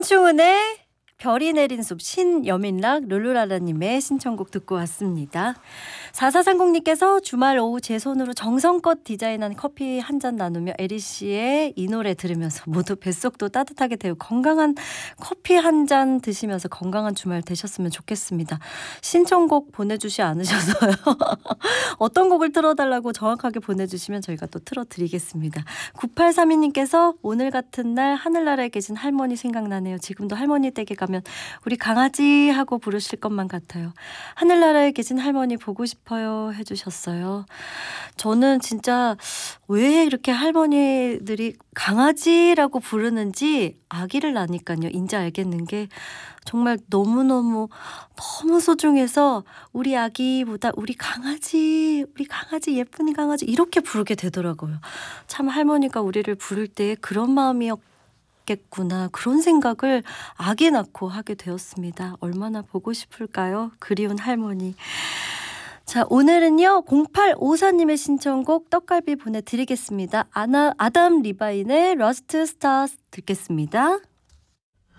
신충은의 별이 내린 숲, 신여민락 룰루라라님의 신청곡 듣고 왔습니다. 4430님께서 주말 오후 제 손으로 정성껏 디자인한 커피 한 잔 나누며 에리 씨의 이 노래 들으면서 모두 뱃속도 따뜻하게 데우고 건강한 커피 한 잔 드시면서 건강한 주말 되셨으면 좋겠습니다. 신청곡 보내주시 않으셔서요. 어떤 곡을 틀어달라고 정확하게 보내주시면 저희가 또 틀어드리겠습니다. 9832님께서 오늘 같은 날 하늘나라에 계신 할머니 생각나네요. 지금도 할머니 댁에 가면 우리 강아지 하고 부르실 것만 같아요. 하늘나라에 계신 할머니 보고 싶어요 해주셨어요. 저는 진짜 왜 이렇게 할머니들이 강아지라고 부르는지 아기를 낳으니까요. 이제 알겠는 게 정말 너무 소중해서 우리 아기보다 우리 강아지 예쁜 강아지 이렇게 부르게 되더라고요. 참 할머니가 우리를 부를 때 그런 마음이었겠구나 그런 생각을 아기 낳고 하게 되었습니다. 얼마나 보고 싶을까요? 그리운 할머니. 자, 오늘은요 0854님의 신청곡 떡갈비 보내드리겠습니다. 아담 리바인의 러스트 스타스 듣겠습니다.